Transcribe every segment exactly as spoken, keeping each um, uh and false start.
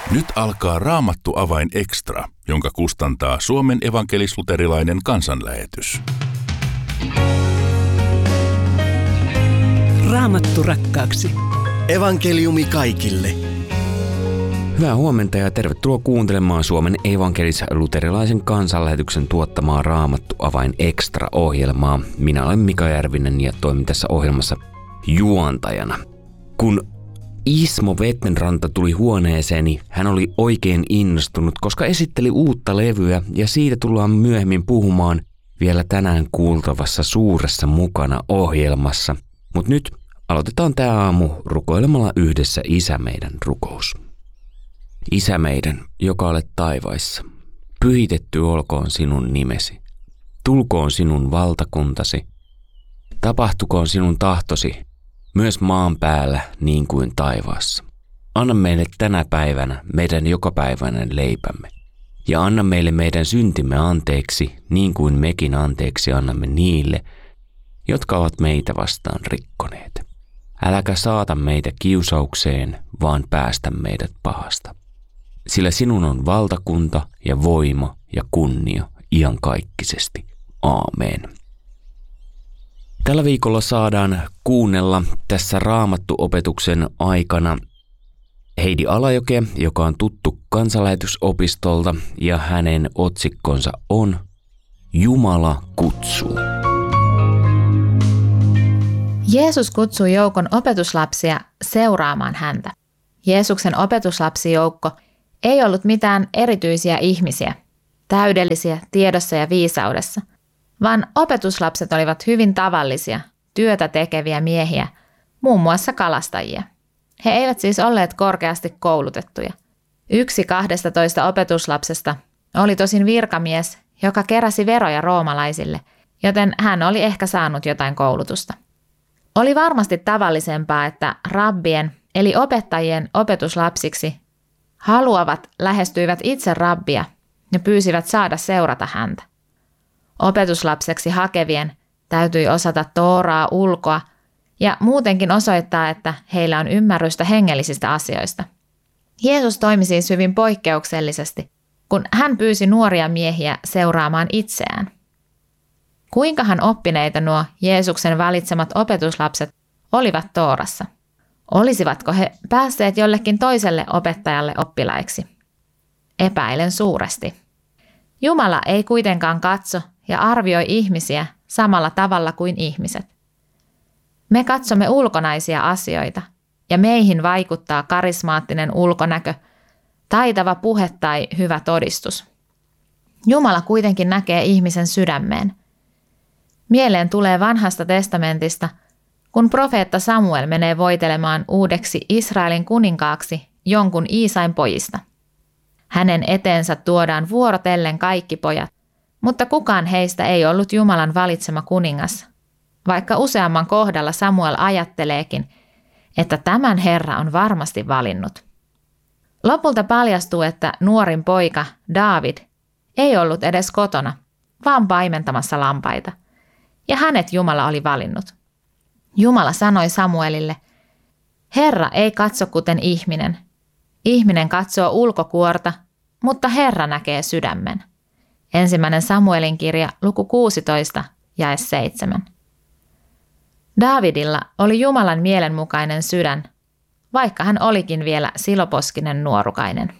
Nyt alkaa Raamattu avain extra, jonka kustantaa Suomen evankelis-luterilainen kansanlähetys. Raamattu rakkaaksi. Evankeliumi kaikille. Hyvää huomenta ja tervetuloa kuuntelemaan Suomen evankelis-luterilaisen kansanlähetyksen tuottamaa Raamattu avain extra-ohjelmaa. Minä olen Mika Järvinen ja toimin tässä ohjelmassa juontajana. Kun Ismo Vetmenranta tuli huoneeseeni, hän oli oikein innostunut, koska esitteli uutta levyä ja siitä tullaan myöhemmin puhumaan vielä tänään kuultavassa suuressa mukana ohjelmassa. Mutta nyt aloitetaan tämä aamu rukoilemalla yhdessä Isä meidän rukous. Isä meidän, joka olet taivaissa, pyhitetty olkoon sinun nimesi. Tulkoon sinun valtakuntasi. Tapahtukoon sinun tahtosi, myös maan päällä niin kuin taivaassa. Anna meille tänä päivänä meidän jokapäiväinen leipämme. Ja anna meille meidän syntimme anteeksi, niin kuin mekin anteeksi annamme niille, jotka ovat meitä vastaan rikkoneet. Äläkä saata meitä kiusaukseen, vaan päästä meidät pahasta. Sillä sinun on valtakunta ja voima ja kunnia iankaikkisesti. Aamen. Tällä viikolla saadaan kuunnella tässä Raamattu-opetuksen aikana Heidi Alajokea, joka on tuttu kansanlähetysopistolta, ja hänen otsikkonsa on Jumala kutsuu. Jeesus kutsui joukon opetuslapsia seuraamaan häntä. Jeesuksen opetuslapsijoukko ei ollut mitään erityisiä ihmisiä, täydellisiä tiedossa ja viisaudessa, vaan opetuslapset olivat hyvin tavallisia, työtä tekeviä miehiä, muun muassa kalastajia. He eivät siis olleet korkeasti koulutettuja. Yksi kahdestatoista opetuslapsesta oli tosin virkamies, joka keräsi veroja roomalaisille, joten hän oli ehkä saanut jotain koulutusta. Oli varmasti tavallisempaa, että rabbien eli opettajien opetuslapsiksi haluavat lähestyivät itse rabbia ja pyysivät saada seurata häntä. Opetuslapseksi hakevien täytyi osata Tooraa ulkoa ja muutenkin osoittaa, että heillä on ymmärrystä hengellisistä asioista. Jeesus toimi siis hyvin poikkeuksellisesti, kun hän pyysi nuoria miehiä seuraamaan itseään. Kuinkahan oppineita nuo Jeesuksen valitsemat opetuslapset olivat Toorassa? Olisivatko he päässeet jollekin toiselle opettajalle oppilaiksi? Epäilen suuresti. Jumala ei kuitenkaan katso ja arvioi ihmisiä samalla tavalla kuin ihmiset. Me katsomme ulkonaisia asioita ja meihin vaikuttaa karismaattinen ulkonäkö, taitava puhe tai hyvä todistus. Jumala kuitenkin näkee ihmisen sydämeen. Mieleen tulee vanhasta testamentista, kun profeetta Samuel menee voitelemaan uudeksi Israelin kuninkaaksi jonkun Iisain pojista. Hänen eteensä tuodaan vuorotellen kaikki pojat, mutta kukaan heistä ei ollut Jumalan valitsema kuningas, vaikka useamman kohdalla Samuel ajatteleekin, että tämän Herra on varmasti valinnut. Lopulta paljastuu, että nuorin poika Daavid ei ollut edes kotona, vaan paimentamassa lampaita, ja hänet Jumala oli valinnut. Jumala sanoi Samuelille, Herra ei katso kuten ihminen. Ihminen katsoo ulkokuorta, mutta Herra näkee sydämen. Ensimmäinen Samuelin kirja, luku kuusitoista, jae seitsemän. Daavidilla oli Jumalan mielenmukainen sydän, vaikka hän olikin vielä siloposkinen nuorukainen.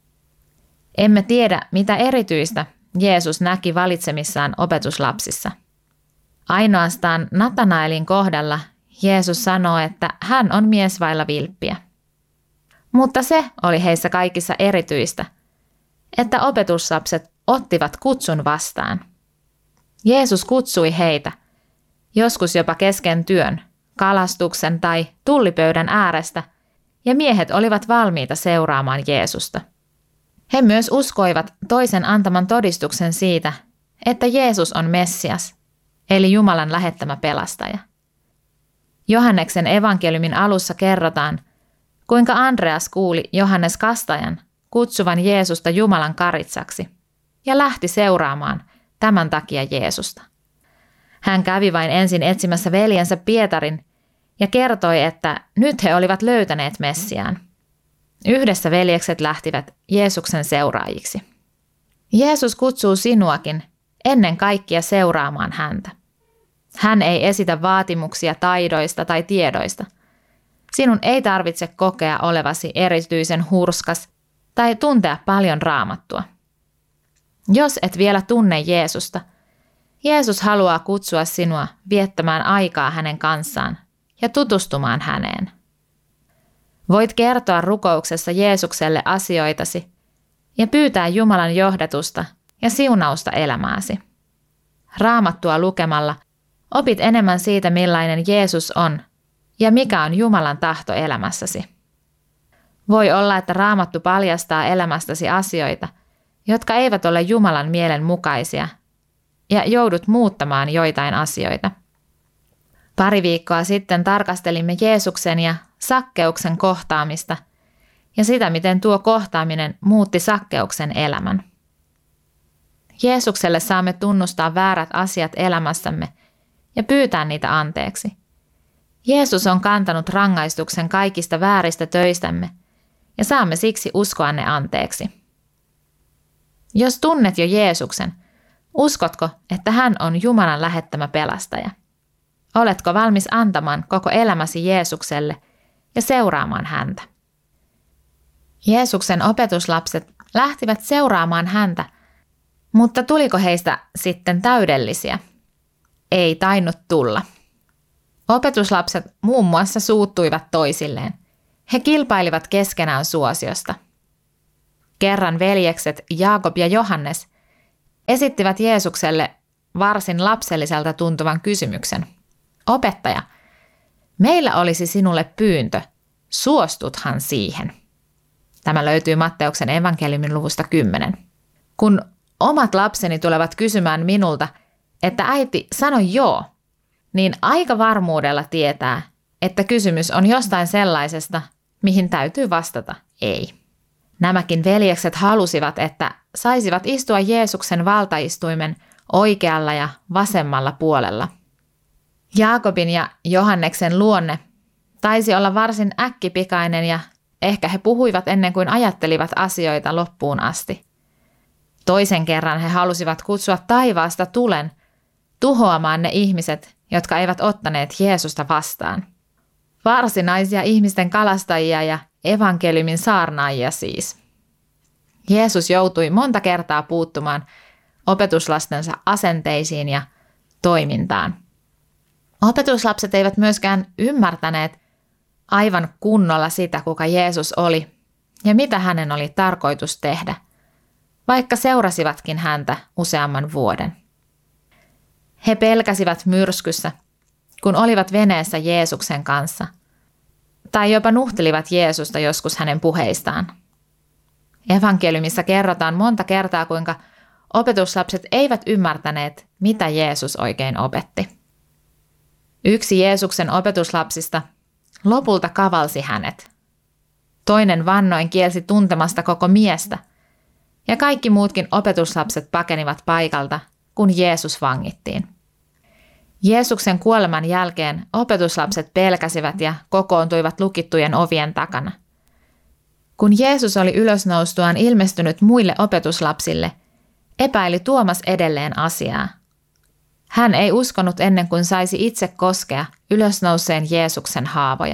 Emme tiedä, mitä erityistä Jeesus näki valitsemissaan opetuslapsissa. Ainoastaan Natanaelin kohdalla Jeesus sanoo, että hän on mies vailla vilppiä. Mutta se oli heissä kaikissa erityistä, että opetuslapset ottivat kutsun vastaan. Jeesus kutsui heitä, joskus jopa kesken työn, kalastuksen tai tullipöydän äärestä, ja miehet olivat valmiita seuraamaan Jeesusta. He myös uskoivat toisen antaman todistuksen siitä, että Jeesus on Messias, eli Jumalan lähettämä pelastaja. Johanneksen evankeliumin alussa kerrotaan, kuinka Andreas kuuli Johannes Kastajan kutsuvan Jeesusta Jumalan karitsaksi ja lähti seuraamaan tämän takia Jeesusta. Hän kävi vain ensin etsimässä veljensä Pietarin ja kertoi, että nyt he olivat löytäneet Messiaan. Yhdessä veljekset lähtivät Jeesuksen seuraajiksi. Jeesus kutsuu sinuakin ennen kaikkea seuraamaan häntä. Hän ei esitä vaatimuksia taidoista tai tiedoista. Sinun ei tarvitse kokea olevasi erityisen hurskas tai tuntea paljon raamattua. Jos et vielä tunne Jeesusta, Jeesus haluaa kutsua sinua viettämään aikaa hänen kanssaan ja tutustumaan häneen. Voit kertoa rukouksessa Jeesukselle asioitasi ja pyytää Jumalan johdatusta ja siunausta elämääsi. Raamattua lukemalla opit enemmän siitä, millainen Jeesus on ja mikä on Jumalan tahto elämässäsi. Voi olla, että Raamattu paljastaa elämästäsi asioita, jotka eivät ole Jumalan mielen mukaisia, ja joudut muuttamaan joitain asioita. Pari viikkoa sitten tarkastelimme Jeesuksen ja Sakkeuksen kohtaamista ja sitä, miten tuo kohtaaminen muutti Sakkeuksen elämän. Jeesukselle saamme tunnustaa väärät asiat elämässämme ja pyytää niitä anteeksi. Jeesus on kantanut rangaistuksen kaikista vääristä töistämme ja saamme siksi uskoa ne anteeksi. Jos tunnet jo Jeesuksen, uskotko, että hän on Jumalan lähettämä pelastaja? Oletko valmis antamaan koko elämäsi Jeesukselle ja seuraamaan häntä? Jeesuksen opetuslapset lähtivät seuraamaan häntä, mutta tuliko heistä sitten täydellisiä? Ei tainnut tulla. Opetuslapset muun muassa suuttuivat toisilleen. He kilpailivat keskenään suosiosta. Kerran veljekset Jaakob ja Johannes esittivät Jeesukselle varsin lapselliselta tuntuvan kysymyksen. Opettaja, meillä olisi sinulle pyyntö, suostuthan siihen? Tämä löytyy Matteuksen evankeliumin luvusta kymmenen. Kun omat lapseni tulevat kysymään minulta, että äiti, sano joo, niin aika varmuudella tietää, että kysymys on jostain sellaisesta, mihin täytyy vastata ei. Nämäkin veljekset halusivat, että saisivat istua Jeesuksen valtaistuimen oikealla ja vasemmalla puolella. Jaakobin ja Johanneksen luonne taisi olla varsin äkkipikainen ja ehkä he puhuivat ennen kuin ajattelivat asioita loppuun asti. Toisen kerran he halusivat kutsua taivaasta tulen tuhoamaan ne ihmiset, jotka eivät ottaneet Jeesusta vastaan. Varsinaisia ihmisten kalastajia ja evankeliumin saarnaajia siis. Jeesus joutui monta kertaa puuttumaan opetuslastensa asenteisiin ja toimintaan. Opetuslapset eivät myöskään ymmärtäneet aivan kunnolla sitä, kuka Jeesus oli ja mitä hänen oli tarkoitus tehdä, vaikka seurasivatkin häntä useamman vuoden. He pelkäsivät myrskyssä, kun olivat veneessä Jeesuksen kanssa, tai jopa nuhtelivat Jeesusta joskus hänen puheistaan. Evankeliumissa kerrotaan monta kertaa, kuinka opetuslapset eivät ymmärtäneet, mitä Jeesus oikein opetti. Yksi Jeesuksen opetuslapsista lopulta kavalsi hänet. Toinen vannoin kielsi tuntemasta koko miestä, ja kaikki muutkin opetuslapset pakenivat paikalta, kun Jeesus vangittiin. Jeesuksen kuoleman jälkeen opetuslapset pelkäsivät ja kokoontuivat lukittujen ovien takana. Kun Jeesus oli ylösnoustuaan ilmestynyt muille opetuslapsille, epäili Tuomas edelleen asiaa. Hän ei uskonut ennen kuin saisi itse koskea ylösnouseen Jeesuksen haavoja.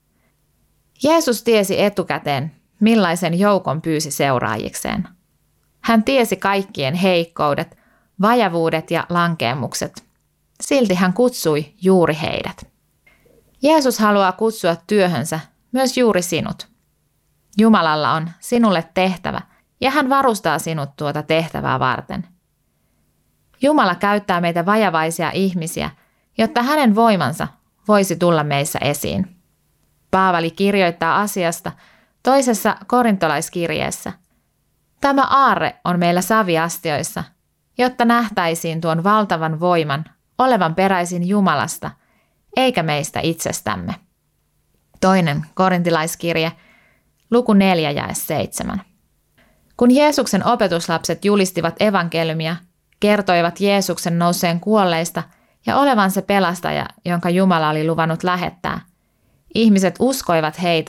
Jeesus tiesi etukäteen, millaisen joukon pyysi seuraajikseen. Hän tiesi kaikkien heikkoudet, vajavuudet ja lankeemukset. Silti hän kutsui juuri heidät. Jeesus haluaa kutsua työhönsä myös juuri sinut. Jumalalla on sinulle tehtävä ja hän varustaa sinut tuota tehtävää varten. Jumala käyttää meitä vajavaisia ihmisiä, jotta hänen voimansa voisi tulla meissä esiin. Paavali kirjoittaa asiasta toisessa korintolaiskirjeessä. Tämä aarre on meillä saviastioissa, jotta nähtäisiin tuon valtavan voiman olevan peräisin Jumalasta, eikä meistä itsestämme. Toinen korintilaiskirje, luku neljä jae seitsemän. Kun Jeesuksen opetuslapset julistivat evankeliumia, kertoivat Jeesuksen nouseen kuolleista ja olevan se pelastaja, jonka Jumala oli luvannut lähettää, ihmiset uskoivat heitä,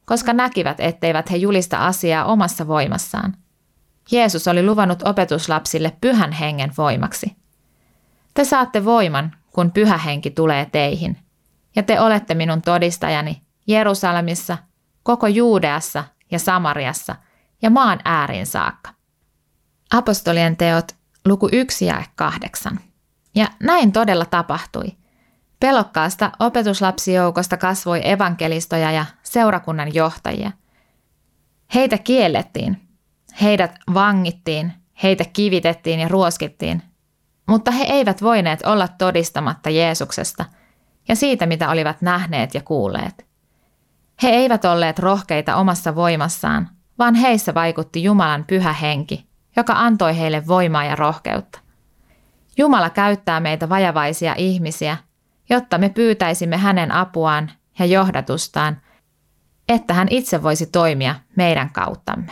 koska näkivät, etteivät he julista asiaa omassa voimassaan. Jeesus oli luvannut opetuslapsille pyhän hengen voimaksi. Te saatte voiman, kun pyhä henki tulee teihin, ja te olette minun todistajani Jerusalemissa, koko Juudeassa ja Samariassa ja maan ääriin saakka. Apostolien teot, luku yksi jae kahdeksan. Ja näin todella tapahtui. Pelokkaasta opetuslapsijoukosta kasvoi evankelistoja ja seurakunnan johtajia. Heitä kiellettiin, heidät vangittiin, heitä kivitettiin ja ruoskittiin, mutta he eivät voineet olla todistamatta Jeesuksesta ja siitä, mitä olivat nähneet ja kuulleet. He eivät olleet rohkeita omassa voimassaan, vaan heissä vaikutti Jumalan pyhä henki, joka antoi heille voimaa ja rohkeutta. Jumala käyttää meitä vajavaisia ihmisiä, jotta me pyytäisimme hänen apuaan ja johdatustaan, että hän itse voisi toimia meidän kauttamme.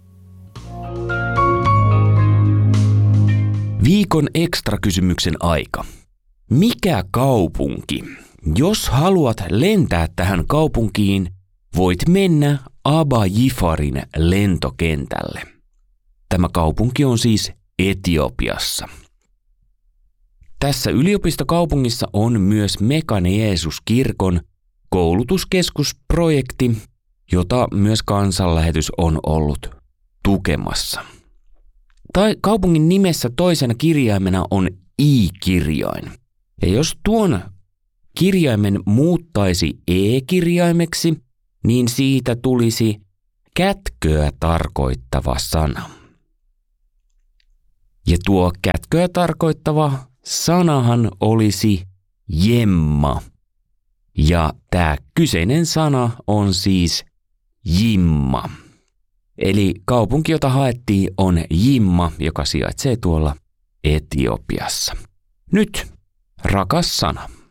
Viikon ekstra-kysymyksen aika. Mikä kaupunki? Jos haluat lentää tähän kaupunkiin, voit mennä Aba Jifarin lentokentälle. Tämä kaupunki on siis Etiopiassa. Tässä yliopistokaupungissa on myös Mekane Jeesus-kirkon koulutuskeskusprojekti, jota myös kansanlähetys on ollut tukemassa. Tai kaupungin nimessä toisena kirjaimena on I-kirjain. Ja jos tuon kirjaimen muuttaisi E-kirjaimeksi, niin siitä tulisi kätköä tarkoittava sana. Ja tuo kätköä tarkoittava sanahan olisi jemma. Ja tämä kyseinen sana on siis Jimma. Eli kaupunki, jota haettiin, on Jimma, joka sijaitsee tuolla Etiopiassa. Nyt rakas sana.